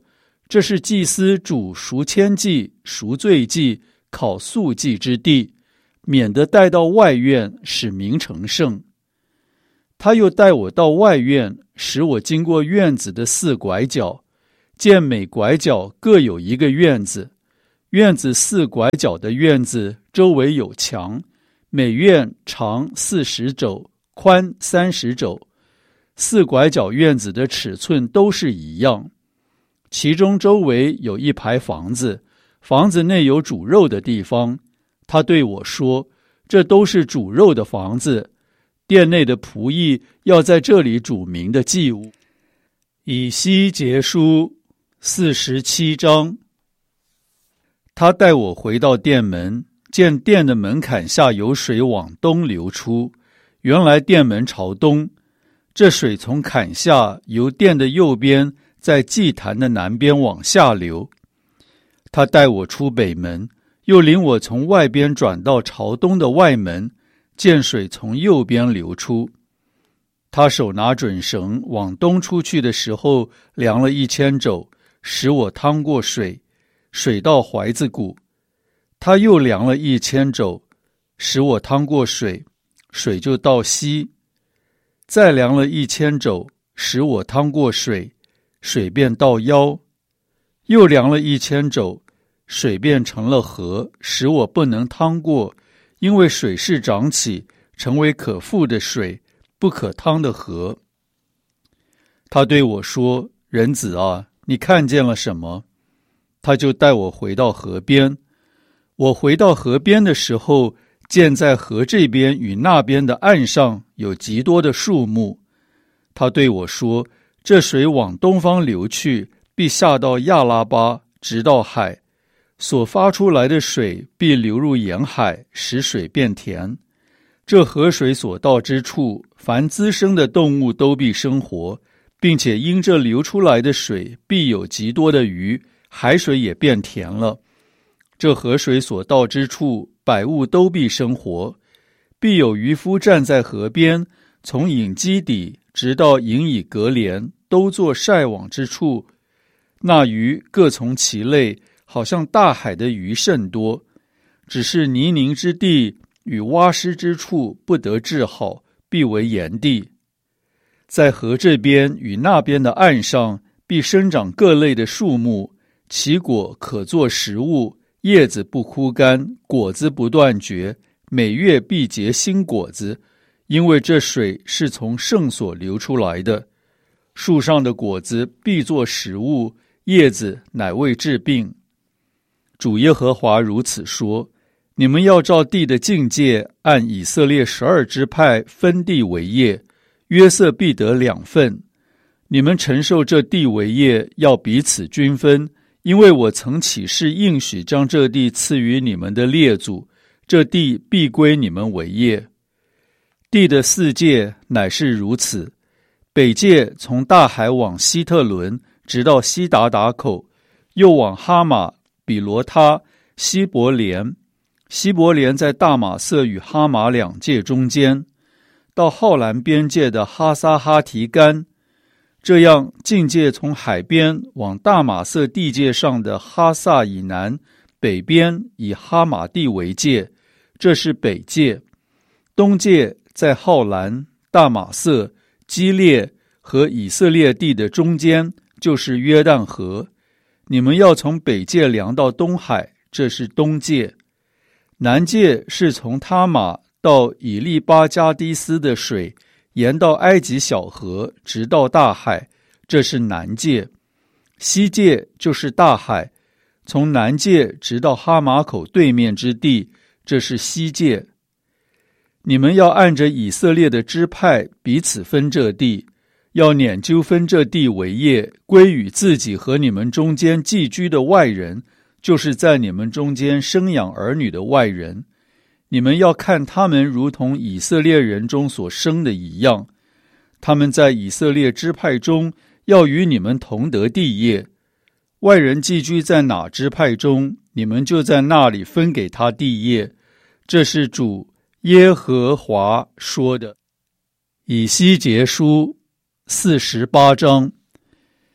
这是祭司煮赎愆祭、赎罪祭、烤素祭之地，免得带到外院，使民成圣。他又带我到外院，使我经过院子的四拐角，见每拐角各有一个院子，院子四拐角的院子周围有墙，每院长四十肘，宽三十肘。四拐角院子的尺寸都是一样。其中周围有一排房子，房子内有煮肉的地方。他对我说，这都是煮肉的房子，殿内的仆役要在这里煮民的祭物。以西结书四十七章。他带我回到殿门，见殿的门槛下有水往东流出，原来殿门朝东，这水从坎下由殿的右边在祭坛的南边往下流。他带我出北门，又领我从外边转到朝东的外门，见水从右边流出。他手拿准绳往东出去的时候，量了一千肘，使我趟过水，水到怀子骨。他又量了一千肘，使我趟过水，水就到膝。再量了一千肘，使我趟过水，水便到腰。又量了一千肘，水变成了河，使我不能趟过，因为水势涨起，成为可覆的水，不可趟的河。他对我说，人子啊，你看见了什么？他就带我回到河边。我回到河边的时候，见在河这边与那边的岸上有极多的树木。他对我说，这水往东方流去，必下到亚拉巴，直到海，所发出来的水必流入沿海，使水变甜。这河水所到之处，凡滋生的动物都必生活，并且因这流出来的水必有极多的鱼，海水也变甜了。这河水所到之处，百物都必生活。必有渔夫站在河边，从隐基底直到隐以格连，都做晒网之处。那鱼各从其类，好像大海的鱼甚多，只是泥泞之地与洼湿之处不得治好，必为盐地。在河这边与那边的岸上，必生长各类的树木，其果可作食物，叶子不枯干，果子不断绝，每月必结新果子，因为这水是从圣所流出来的。树上的果子必作食物，叶子乃为治病。主耶和华如此说，你们要照地的境界，按以色列十二支派分地为业，约瑟必得两份。你们承受这地为业，要彼此均分，因为我曾起誓应许将这地赐予你们的列祖，这地必归你们为业。地的四界乃是如此：北界从大海往希特伦，直到西达达口，又往哈马、比罗他、希伯莲。希伯莲在大马色与哈马两界中间，到浩兰边界的哈撒哈提干。这样境界从海边往大马色地界上的哈萨以南，北边以哈马地为界，这是北界。东界在浩兰、大马色、基列和以色列地的中间，就是约旦河。你们要从北界量到东海，这是东界。南界是从他玛到以利巴加迪斯的水，沿到埃及小河，直到大海，这是南界。西界就是大海，从南界直到哈马口对面之地，这是西界。你们要按着以色列的支派彼此分这地，要拈阄分这地为业，归与自己和你们中间寄居的外人，就是在你们中间生养儿女的外人。你们要看他们如同以色列人中所生的一样，他们在以色列支派中要与你们同得地业。外人寄居在哪支派中，你们就在那里分给他地业。这是主耶和华说的。以西结书四十八章。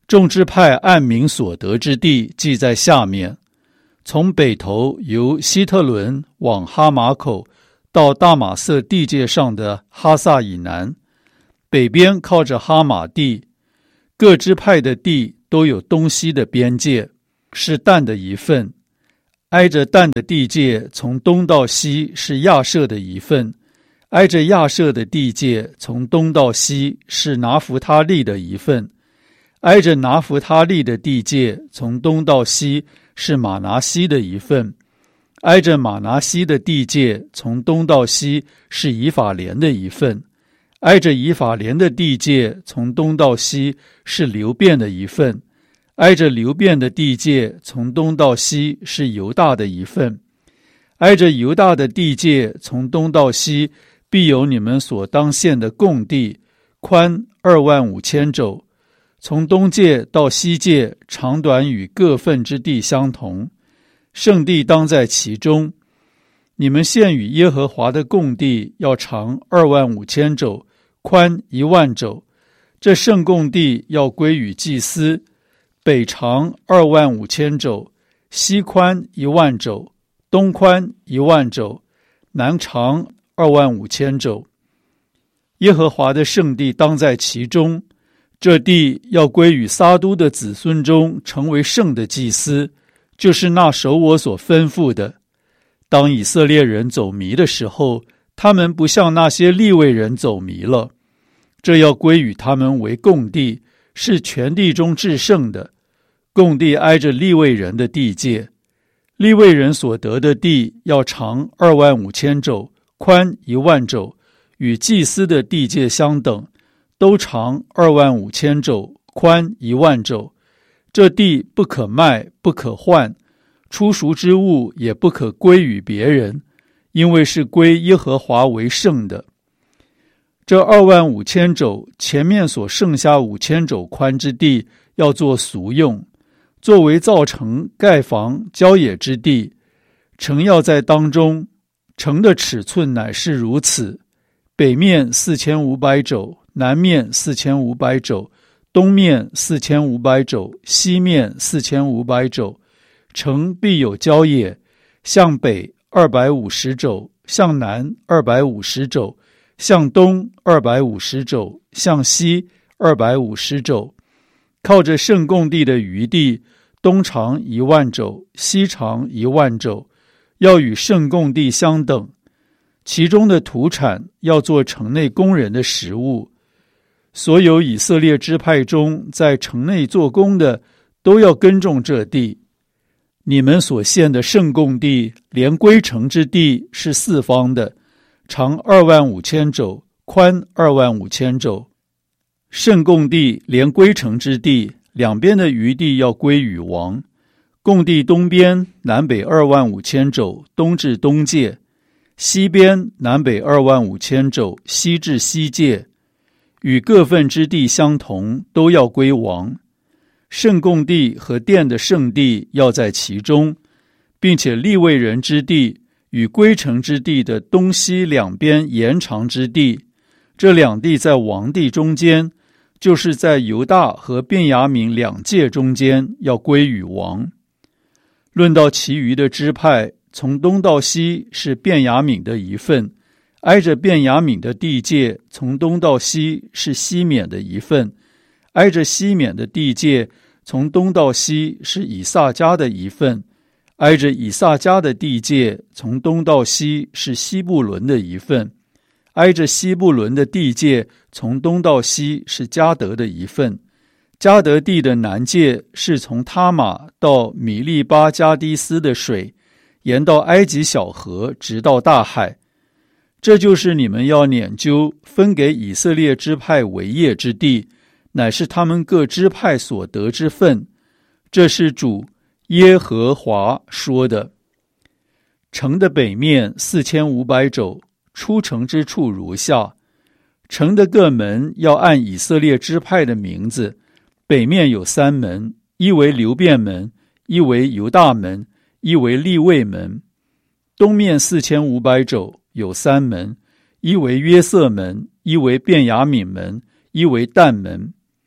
众支派按名所得之地记在下面：从北头由希特伦往哈马口到大马色地界上的哈萨以南，北边靠着哈马地，各支派的地都有东西的边界，是但的一份。挨着但的地界从东到西是亚设的一份，挨着亚设的地界从东到西是拿弗他利的一份，挨着拿弗他利的地界从东到西是马拿西的一份，挨着马拿西的地界从东到西是以法莲的一份，挨着以法莲的地界从东到西是流便的一份，挨着流便的地界从东到西是犹大的一份，挨着犹大的地界从东到西必有你们所当献的供地，宽二万五千肘，从东界到西界长短与各份之地相同，圣地当在其中。你们献与耶和华的供地要长二万五千肘，宽一万肘，这圣供地要归于祭司。北长二万五千肘，西宽一万肘，东宽一万肘，南长二万五千肘。耶和华的圣地当在其中，这地要归于撒都的子孙中成为圣的祭司，就是那守我所吩咐的。当以色列人走迷的时候，他们不像那些利未人走迷了，这要归于他们为供地，是全地中至圣的。供地挨着利未人的地界，利未人所得的地要长二万五千肘，宽一万肘，与祭司的地界相等，都长二万五千肘，宽一万肘。这地不可卖，不可换，出赎之物也不可归与别人，因为是归耶和华为圣的。这二万五千肘前面所剩下五千肘宽之地，要做俗用，作为造城、盖房、郊野之地。城要在当中，城的尺寸乃是如此：北面四千五百肘，南面四千五百肘，东面四千五百肘，西面四千五百肘。城必有郊野，向北二百五十肘，向南二百五十肘，向东二百五十肘，向西二百五十肘。靠着圣供地的余地，东长一万肘，西长一万肘，要与圣供地相等。其中的土产要做城内工人的食物。所有以色列支派中在城内做工的，都要耕种这地。你们所献的圣供地，连归城之地是四方的，长二万五千肘，宽二万五千肘。圣供地连归城之地，两边的余地要归与王。供地东边南北二万五千肘，东至东界；西边南北二万五千肘，西至西界。与各份之地相同，都要归王。圣供地和殿的圣地要在其中，并且利未人之地与归城之地的东西两边延长之地，这两地在王地中间，就是在犹大和便雅悯两界中间，要归与王。论到其余的支派，从东到西是便雅悯的一份，挨着便雅悯的地界，从东到西是西缅的一份，挨着西缅的地界，从东到西是以萨迦的一份，挨着以萨迦的地界，从东到西是西布伦的一份，挨着西布伦的地界，从东到西是迦得的一份。迦得地的南界是从他玛到米利巴加迪斯的水，沿到埃及小河，直到大海。这就是你们要研究分给以色列支派为业之地，乃是他们各支派所得之分。这是主耶和华说的。城的北面四千五百肘，出城之处如下：城的各门要按以色列支派的名字，北面有三门，一为流便门，一为犹大门，一为利未门。东面四千五百肘，有三门，一为约瑟门，一为便雅悯门，一为但门。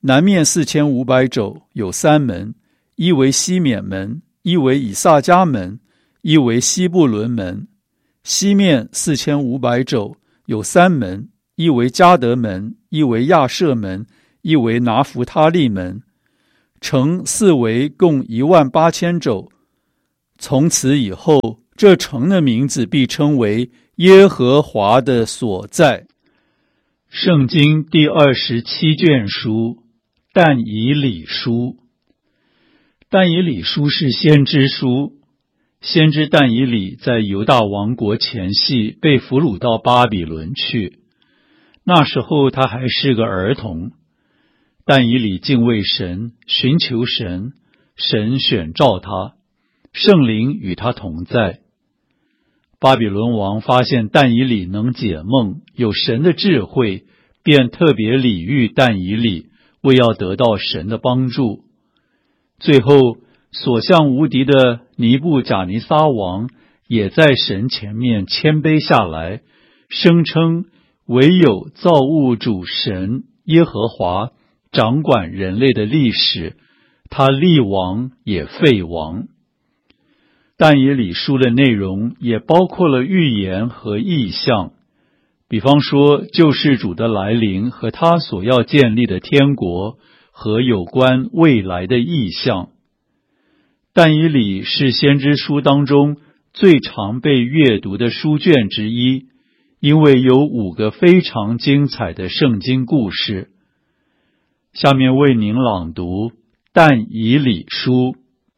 南面四千五百肘，有三门，一为西缅门，一为以萨迦门，一为西布伦门。西面四千五百肘，有三门，一为迦得门，一为亚舍门，一为拿弗他利门。城四围共一万八千肘。从此以后，这城的名字必称为耶和华的所在。圣经第二十七卷书，但以理书。但以理书是先知书。先知但以理在犹大王国前夕被俘虏到巴比伦去，那时候他还是个儿童。但以理敬畏神，寻求神，神选召他，圣灵与他同在。巴比伦王发现但以理能解梦，有神的智慧，便特别礼遇但以理，为要得到神的帮助。最后所向无敌的尼布甲尼撒王也在神前面谦卑下来，声称唯有造物主神耶和华掌管人类的历史，他立王也废王。但以理书的内容也包括了预言和异象，比方说救世主的来临和他所要建立的天国和有关未来的异象。但以理是先知书当中最常被阅读的书卷之一，因为有五个非常精彩的圣经故事。下面为您朗读但以理书。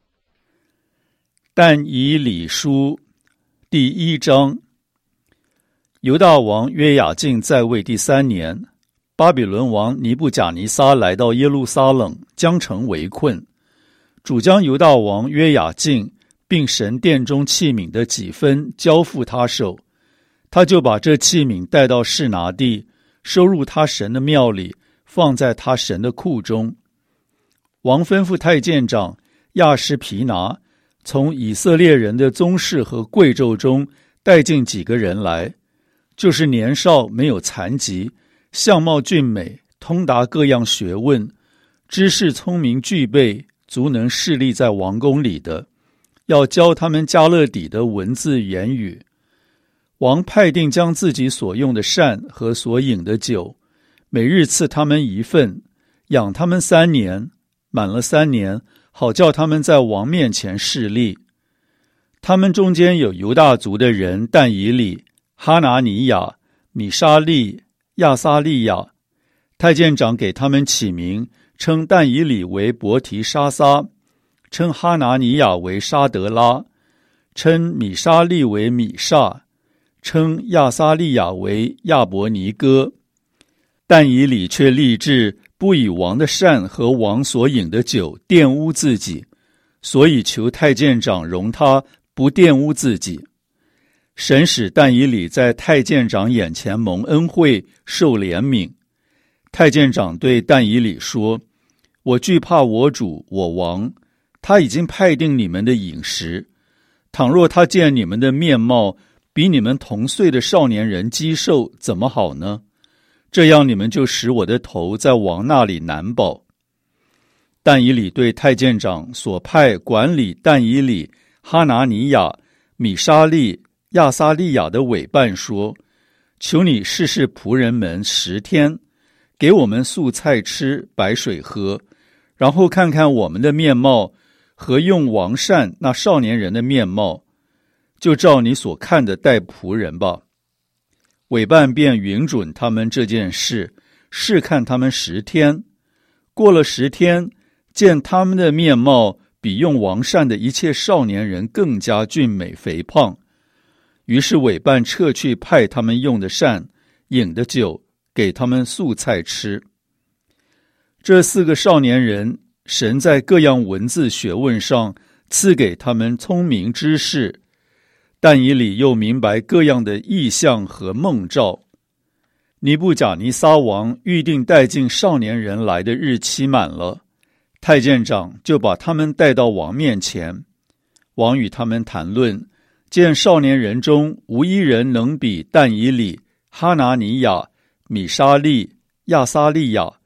但以理书第一章。犹大王约雅敬在位第三年，巴比伦王尼布甲尼撒来到耶路撒冷，将城围困。主将犹大王约雅敬并神殿中器皿的几分交付他手，他就把这器皿带到示拿地，收入他神的庙里，放在他神的库中。王吩咐太监长亚施皮拿从以色列人的宗室和贵胄中带进几个人来，就是年少没有残疾，相貌俊美，通达各样学问，知识聪明具备，足能侍立在王宫里的，要教他们迦勒底的文字言语。王派定将自己所用的膳和所饮的酒，每日赐他们一份，养他们三年，满了三年，好叫他们在王面前侍立。他们中间有犹大族的人但以理、哈拿尼亚、米沙利、亚撒利亚。太监长给他们起名，称但以理为伯提沙撒，称哈拿尼亚为沙德拉，称米沙利为米煞，称亚撒利亚为亚伯尼哥。但以理却立志不以王的膳和王所饮的酒玷污自己，所以求太监长容他不玷污自己。神使但以理在太监长眼前蒙恩惠，受怜悯。太监长对但以理说：我惧怕我主我王，他已经派定你们的饮食。倘若他见你们的面貌比你们同岁的少年人肌瘦，怎么好呢？这样你们就使我的头在王那里难保。但以理对太监长所派管理但以理、哈拿尼亚、米沙利、亚撒利亚的委办说：求你试试仆人们十天，给我们素菜吃，白水喝，然后看看我们的面貌和用王膳那少年人的面貌，就照你所看的待仆人吧。委办便允准他们这件事，试看他们十天。过了十天，见他们的面貌比用王膳的一切少年人更加俊美肥胖，于是委办撤去派他们用的膳、饮的酒，给他们素菜吃。这四个少年人，神在各样文字学问上赐给他们聪明知识，但以理又明白各样的异象和梦兆。尼布甲尼撒王预定带进少年人来的日期满了，太监长就把他们带到王面前。王与他们谈论，见少年人中无一人能比但以理、哈拿尼亚、米沙利、亚撒利亚，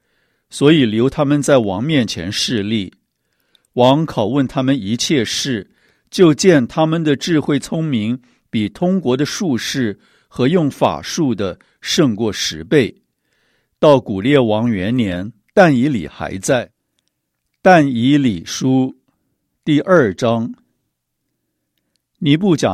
所以留他们在王面前侍立。王拷问他们一切事，就见他们的智慧聪明比通国的术士和用法术的胜过十倍。到古列王元年，但以理还在。但以理书第二章。尼布甲